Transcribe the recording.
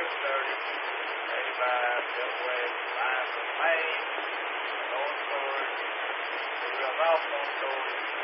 30, 85, Delaware, line from Maine, north towards, to the north on towards